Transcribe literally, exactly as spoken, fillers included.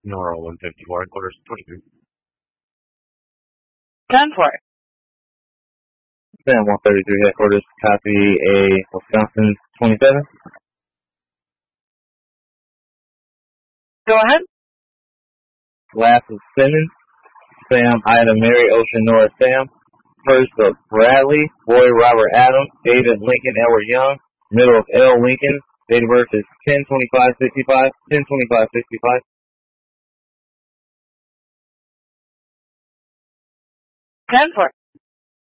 Nora one fifty-four, quarters twenty-three. ten four. Sam one thirty-three, headquarters, copy a Wisconsin twenty-seven. Go ahead. Last is Simmons. Sam, Ida, Mary, Ocean, Nora, Sam. First of Bradley, Boy, Robert, Adams, David, Lincoln, Edward, Young. Middle of L, Lincoln. Date of birth is ten twenty-five sixty-five, ten twenty-five sixty-five. ten four.